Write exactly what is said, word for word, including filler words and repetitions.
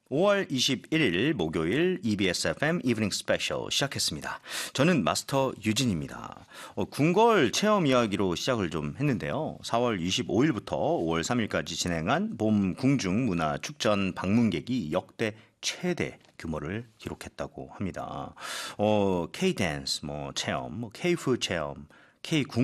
오월 이십일일 목요일 이비에스 에프엠 이브닝 스페셜 시작했습니다. 저는 마스터 유진입니다. 어, 궁궐 체험 이야기로 시작을 좀 했는데요. 사월 이십오일부터 오월 삼일까지 진행한 봄 궁중 문화 축전 방문객이 역대 최대 규모를 기록했다고 합니다. 어, K-댄스 뭐 체험, 뭐 K-푸드 체험, K 궁